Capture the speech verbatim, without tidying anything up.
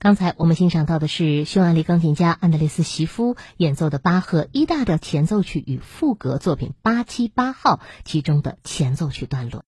刚才我们欣赏到的是匈牙利钢琴家安德烈斯·席夫演奏的巴赫 E 大调前奏曲与赋格作品八七八号其中的前奏曲段落。